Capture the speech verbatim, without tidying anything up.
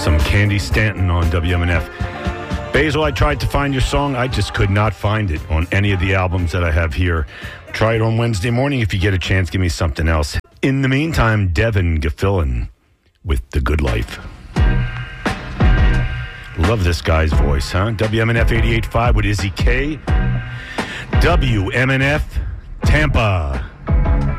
Some Candy Stanton on W M N F. Basil, I tried to find your song. I just could not find it on any of the albums that I have here. Try it on Wednesday morning. If you get a chance, give me something else. In the meantime, Devin Gilfillan with The Good Life. Love this guy's voice, huh? W M N F eighty-eight point five with Izzy K. W M N F Tampa.